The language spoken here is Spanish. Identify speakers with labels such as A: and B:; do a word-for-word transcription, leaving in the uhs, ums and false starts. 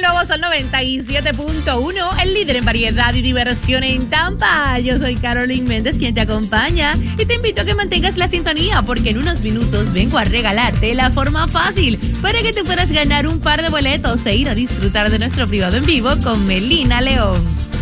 A: nuevo Sol noventa y siete punto uno, el líder en variedad y diversión en Tampa. Yo soy Carolyn Méndez, quien te acompaña, y te invito a que mantengas la sintonía porque en unos minutos vengo a regalarte la forma fácil para que te puedas ganar un par de boletos e ir a disfrutar de nuestro privado en vivo con Melina León.